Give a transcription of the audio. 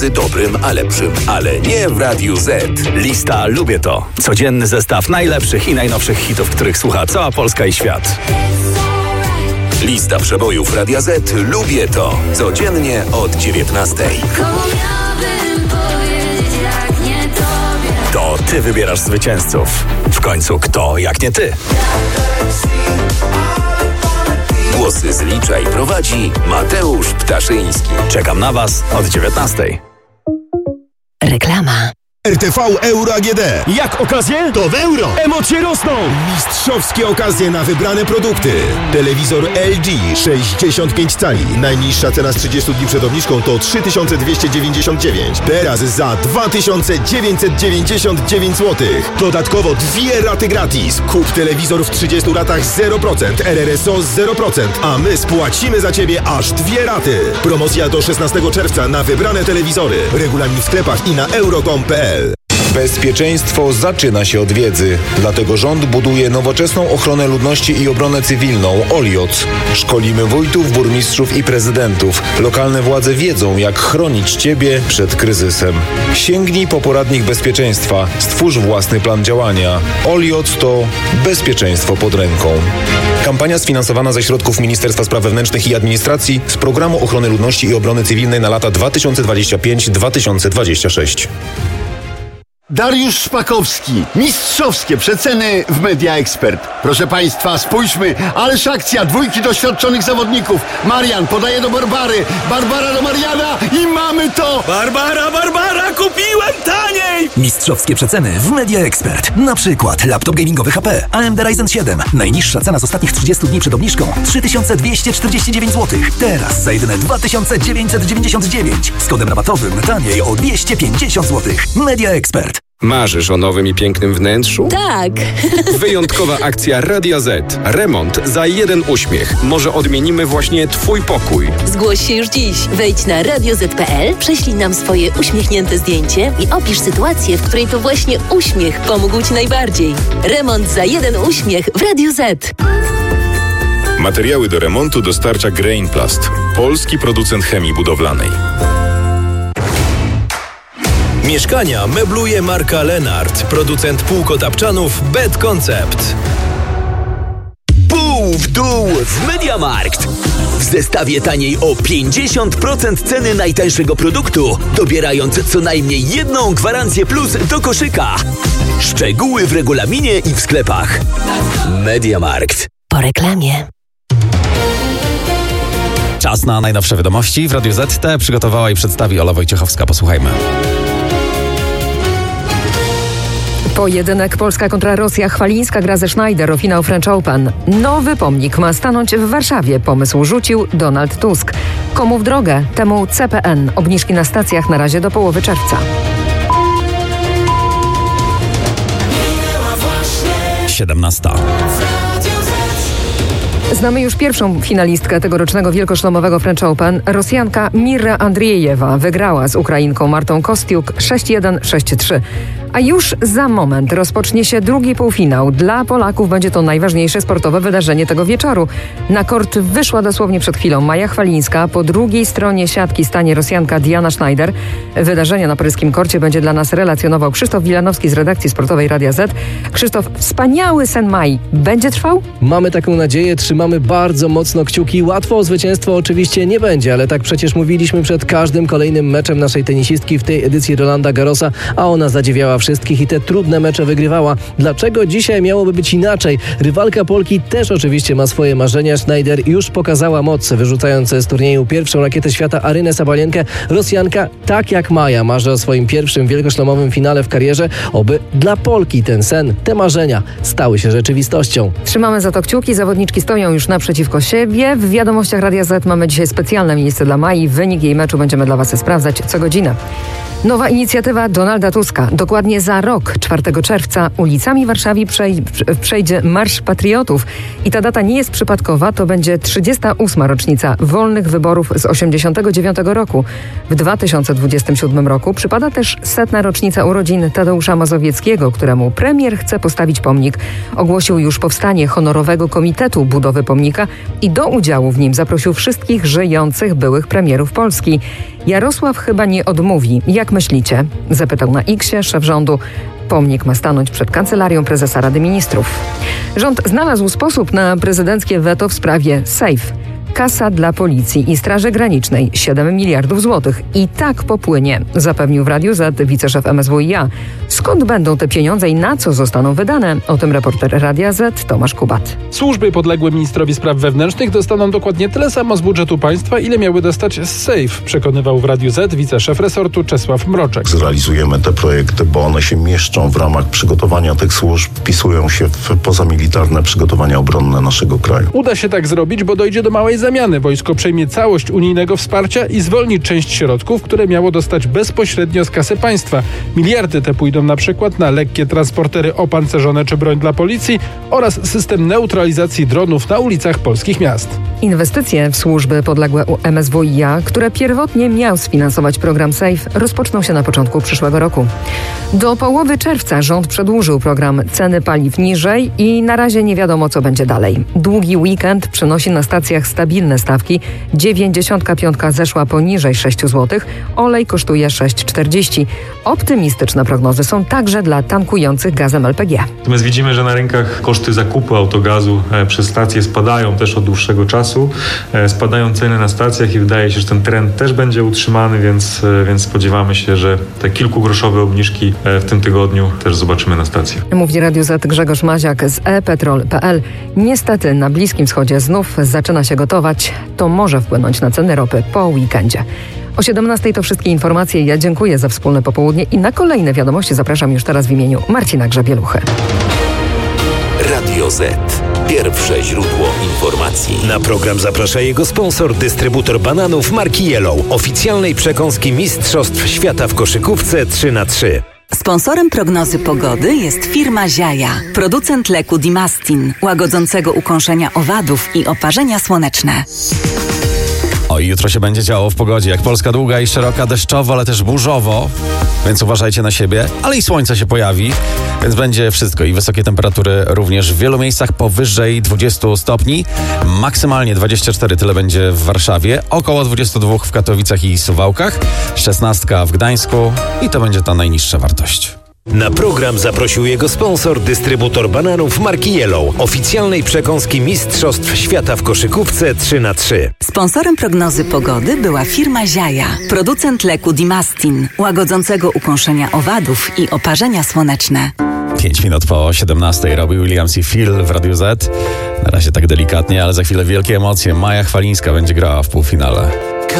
Dobrym, a lepszym, ale nie w Radiu Z. Lista Lubię To. Codzienny zestaw najlepszych i najnowszych hitów, których słucha cała Polska i świat. Lista przebojów Radia Z. Lubię To. Codziennie od 19:00. To ty wybierasz zwycięzców. W końcu kto jak nie ty? Głosy zlicza i prowadzi Mateusz Ptaszyński. Czekam na was od 19:00. Reklama. RTV Euro AGD. Jak okazje? To w euro. Emocje rosną. Mistrzowskie okazje na wybrane produkty. Telewizor LG 65 cali. Najniższa cena z 30 dni przed obniżką to 3299. Teraz za 2999 zł. Dodatkowo 2 raty gratis. Kup telewizor w 30 ratach 0%. RRSO 0%. A my spłacimy za Ciebie aż 2 raty. Promocja do 16 czerwca na wybrane telewizory. Regulamin w sklepach i na euro.com.pl. Bezpieczeństwo zaczyna się od wiedzy. Dlatego rząd buduje nowoczesną ochronę ludności i obronę cywilną OLIOC. Szkolimy wójtów, burmistrzów i prezydentów. Lokalne władze wiedzą, jak chronić Ciebie przed kryzysem. Sięgnij po poradnik bezpieczeństwa. Stwórz własny plan działania. OLIOC to bezpieczeństwo pod ręką. Kampania sfinansowana ze środków Ministerstwa Spraw Wewnętrznych i Administracji z Programu Ochrony Ludności i Obrony Cywilnej na lata 2025-2026. Dariusz Szpakowski. Mistrzowskie przeceny w Media Expert. Proszę Państwa, spójrzmy, ależ akcja, 2 doświadczonych zawodników. Marian podaje do Barbary, Barbara do Mariana i mamy to! Barbara, kupiłem taniej! Mistrzowskie przeceny w Media Expert. Na przykład laptop gamingowy HP AMD Ryzen 7. Najniższa cena z ostatnich 30 dni przed obniżką 3249 zł. Teraz za jedyne 2999. Z kodem rabatowym taniej o 250 zł. Media Expert. Marzysz o nowym i pięknym wnętrzu? Tak. Wyjątkowa akcja Radia Z. Remont za 1 uśmiech. Może odmienimy właśnie Twój pokój. Zgłoś się już dziś. Wejdź na radioz.pl, prześlij nam swoje uśmiechnięte zdjęcie i opisz sytuację, w której to właśnie uśmiech pomógł Ci najbardziej. Remont za 1 uśmiech w Radiu Z. Materiały do remontu dostarcza Grainplast, polski producent chemii budowlanej. Mieszkania mebluje marka Lenart, producent półkotapczanów Bed Concept. Pół w dół w MediaMarkt. W zestawie taniej o 50% ceny najtańszego produktu, dobierając co najmniej 1 gwarancję plus do koszyka. Szczegóły w regulaminie i w sklepach. MediaMarkt. Po reklamie. Czas na najnowsze wiadomości w Radiu Z. Te przygotowała i przedstawi Ola Wojciechowska. Posłuchajmy. Pojedynek Polska kontra Rosja. Chwalińska gra ze Schneider o finał French Open. Nowy pomnik ma stanąć w Warszawie. Pomysł rzucił Donald Tusk. Komu w drogę? Temu CPN. Obniżki na stacjach na razie do połowy czerwca. 17. Znamy już pierwszą finalistkę tegorocznego wielkoszlemowego French Open. Rosjanka Mirra Andriejewa wygrała z Ukrainką Martą Kostiuk 6-1, 6-3. A już za moment rozpocznie się drugi półfinał. Dla Polaków będzie to najważniejsze sportowe wydarzenie tego wieczoru. Na kort wyszła dosłownie przed chwilą Maja Chwalińska. Po drugiej stronie siatki stanie Rosjanka Diana Schneider. Wydarzenia na paryskim korcie będzie dla nas relacjonował Krzysztof Wilanowski z redakcji sportowej Radia Z. Krzysztof, wspaniały sen Mai będzie trwał? Mamy taką nadzieję, trzymamy bardzo mocno kciuki. Łatwo o zwycięstwo oczywiście nie będzie, ale tak przecież mówiliśmy przed każdym kolejnym meczem naszej tenisistki w tej edycji Rolanda Garrosa, a ona zadziwiała wszystkich i te trudne mecze wygrywała. Dlaczego dzisiaj miałoby być inaczej? Rywalka Polki też oczywiście ma swoje marzenia. Schneider już pokazała moc, wyrzucając z turnieju pierwszą rakietę świata Arynę Sabalenkę. Rosjanka, tak jak Maja, marzy o swoim pierwszym wielkoszlemowym finale w karierze. Oby dla Polki ten sen, te marzenia stały się rzeczywistością. Trzymamy za to kciuki. Zawodniczki stoją już naprzeciwko siebie. W wiadomościach Radia Z mamy dzisiaj specjalne miejsce dla Mai. Wynik jej meczu będziemy dla Was sprawdzać co godzinę. Nowa inicjatywa Donalda Tuska. Dokładnie za rok, 4 czerwca, ulicami Warszawy przejdzie Marsz Patriotów. I ta data nie jest przypadkowa, to będzie 38. rocznica wolnych wyborów z 1989 roku. W 2027 roku przypada też 100. rocznica urodzin Tadeusza Mazowieckiego, któremu premier chce postawić pomnik. Ogłosił już powstanie Honorowego Komitetu Budowy Pomnika i do udziału w nim zaprosił wszystkich żyjących byłych premierów Polski. Jarosław chyba nie odmówi. Jak myślicie? Zapytał na X-ie szef rządu. Pomnik ma stanąć przed Kancelarią Prezesa Rady Ministrów. Rząd znalazł sposób na prezydenckie weto w sprawie SAFE. Kasa dla Policji i Straży Granicznej 7 miliardów złotych. I tak popłynie, zapewnił w Radiu Z wiceszef MSWiA. Skąd będą te pieniądze i na co zostaną wydane? O tym reporter Radia Z Tomasz Kubat. Służby podległe ministrowi spraw wewnętrznych dostaną dokładnie tyle samo z budżetu państwa, ile miały dostać z SAFE, przekonywał w Radiu Z wiceszef resortu Czesław Mroczek. Zrealizujemy te projekty, bo one się mieszczą w ramach przygotowania tych służb, wpisują się w pozamilitarne przygotowania obronne naszego kraju. Uda się tak zrobić, bo dojdzie do małej zamiany. Wojsko przejmie całość unijnego wsparcia i zwolni część środków, które miało dostać bezpośrednio z kasy państwa. Miliardy te pójdą na przykład na lekkie transportery opancerzone czy broń dla policji oraz system neutralizacji dronów na ulicach polskich miast. Inwestycje w służby podległe MSWiA, które pierwotnie miał sfinansować program SAFE, rozpoczną się na początku przyszłego roku. Do połowy czerwca rząd przedłużył program Ceny paliw niżej i na razie nie wiadomo, co będzie dalej. Długi weekend przynosi na stacjach stabilne stawki. 95 zeszła poniżej 6 zł, olej kosztuje 6,40. Optymistyczne prognozy są także dla tankujących gazem LPG. Natomiast widzimy, że na rynkach koszty zakupu autogazu przez stacje spadają też od dłuższego czasu. Spadają ceny na stacjach i wydaje się, że ten trend też będzie utrzymany, więc spodziewamy się, że te kilkugroszowe obniżki w tym tygodniu też zobaczymy na stacjach. Mówi Radiu Z Grzegorz Maziak z ePetrol.pl. Niestety na Bliskim Wschodzie znów zaczyna się gotować. To może wpłynąć na ceny ropy po weekendzie. O 17:00 to wszystkie informacje. Ja dziękuję za wspólne popołudnie i na kolejne wiadomości zapraszam już teraz w imieniu Marcina Grzebieluchy. Radio Z. Pierwsze źródło informacji. Na program zaprasza jego sponsor, dystrybutor bananów marki Yellow, oficjalnej przekąski Mistrzostw Świata w koszykówce 3x3. Sponsorem prognozy pogody jest firma Ziaja, producent leku Dimastin, łagodzącego ukąszenia owadów i oparzenia słoneczne. Oj, jutro się będzie działo w pogodzie. Jak Polska długa i szeroka, deszczowo, ale też burzowo. Więc uważajcie na siebie. Ale i słońce się pojawi, więc będzie wszystko. I wysokie temperatury również w wielu miejscach powyżej 20 stopni. Maksymalnie 24, tyle będzie w Warszawie. Około 22 w Katowicach i Suwałkach. 16 w Gdańsku. I to będzie ta najniższa wartość. Na program zaprosił jego sponsor, dystrybutor bananów marki Yellow, oficjalnej przekąski Mistrzostw Świata w koszykówce 3x3. Sponsorem prognozy pogody była firma Ziaja, producent leku Dimastin, łagodzącego ukąszenia owadów i oparzenia słoneczne. 5 minut po 17 Robbie Williams i Phil w Radiu Z. Na razie tak delikatnie, ale za chwilę wielkie emocje. Maja Chwalińska będzie grała w półfinale.